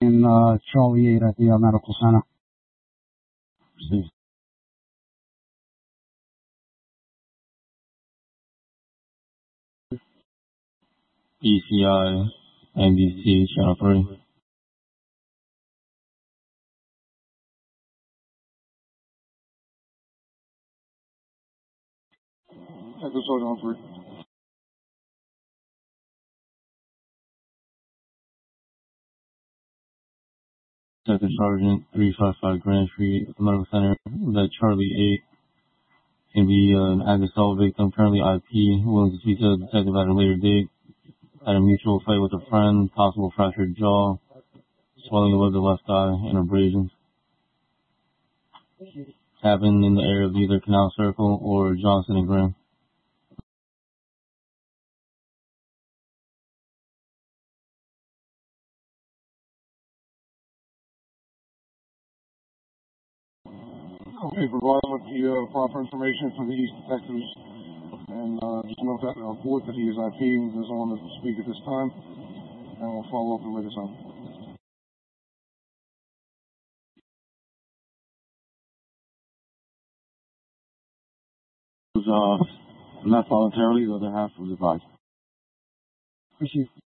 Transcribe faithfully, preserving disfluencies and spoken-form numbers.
in uh, Charlie eight at the uh, medical center. Received. E C I, N B C, Channel three. Echo Sergeant on three. Second Sergeant, three five five Grand Street, Medical Center, that Charlie eight can be uh, an active assault victim, currently I P, willing to speak to the detective at a later date, had a mutual fight with a friend, possible fractured jaw, swelling above the left eye, and abrasions. Happened in the area of either Canal Circle or Johnson and Graham. Okay, providing with the uh, proper information for these detectives, and uh, just note that uh, report that he is I P and doesn't want to speak at this time, and we'll follow up at a later time. Was uh, not voluntarily, the other half was advised. Received.